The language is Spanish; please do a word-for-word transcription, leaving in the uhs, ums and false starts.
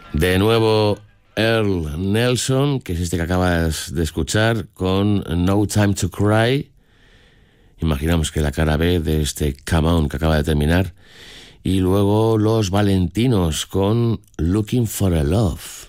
De nuevo Earl Nelson, que es este que acabas de escuchar, con No Time to Cry. Imaginamos que la cara B de este Come On que acaba de terminar. Y luego Los Valentinos con Looking for a Love.